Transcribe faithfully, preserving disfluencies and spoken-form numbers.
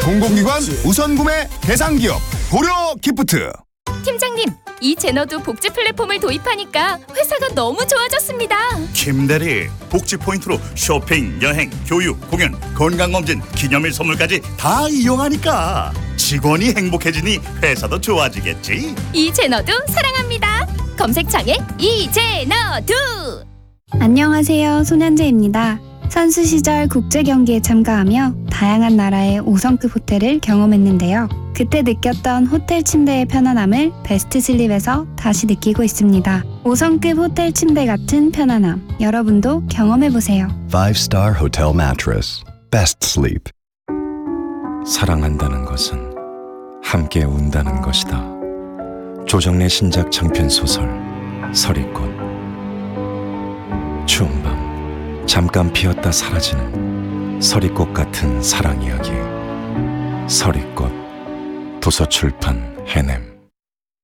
공공기관 우선 구매 대상 기업 고려 기프트. 팀장님, 이 제너도 복지 플랫폼을 도입하니까 회사가 너무 좋아졌습니다. 김대리, 복지 포인트로 쇼핑, 여행, 교육, 공연, 건강검진, 기념일 선물까지 다 이용하니까 직원이 행복해지니 회사도 좋아지겠지. 이 제너도 사랑합니다. 검색창에 이제너도. 안녕하세요. 손현재입니다. 선수 시절 국제 경기에 참가하며 다양한 나라의 오 성급 호텔을 경험했는데요. 그때 느꼈던 호텔 침대의 편안함을 베스트 슬립에서 다시 느끼고 있습니다. 오 성급 호텔 침대 같은 편안함, 여러분도 경험해보세요. five star Hotel Mattress. Best sleep. 사랑한다는 것은 함께 운다는 것이다. 조정래 신작 장편 소설 서리꽃. 추운 밤 잠깐 피었다 사라지는 서리꽃 같은 사랑 이야기. 서리꽃. 도서출판 해냄.